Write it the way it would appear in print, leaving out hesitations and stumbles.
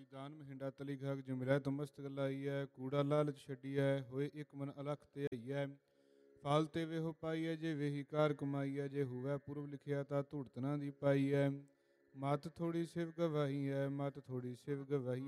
ਦਾਨ ਮਹਿੰਡਾ ਤਲੀ ਘਾਕ ਜੁਮਿਲੈ ਤੁਮ ਮਸਤਕ ਲਾਈਐ, ਕੂੜਾ ਲਾਲਚ ਛੱਡੀਐ, ਹੋਏ ਇੱਕ ਮਨ ਅਲਖ ਤੇ ਆਈਐ। ਫਾਲਤੇ ਵੇਹੋ ਪਾਈਐ, ਜੇ ਵੇਹੀ ਕਾਰ ਕਮਾਈਐ, ਜੇ ਹੋਵੈ ਪੁਰਬ ਲਿਖਿਆ ਤਾਂ ਧੂੜਤਨਾ ਦੀ ਪਾਈਐ। ਮਤ ਥੋੜੀ ਸਿਵ ਗਵਾਹੀਐ, ਮਤ ਥੋੜੀ ਸਿਵ ਗਵਾਹੀਐ,